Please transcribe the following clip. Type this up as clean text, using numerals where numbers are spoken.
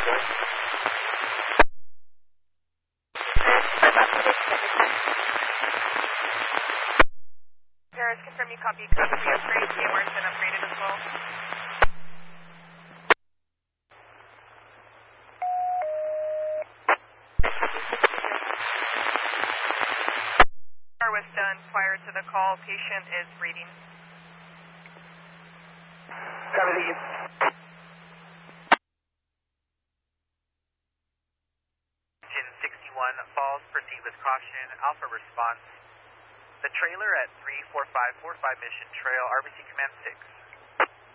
Paris, confirm you copy code 303. VMWare's been upgraded as well. Was done prior to the call. Patient is breathing. Copy you. Engine 61 falls, proceed with caution. Alpha response. The trailer at 34545 Mission Trail, RBC Command 6.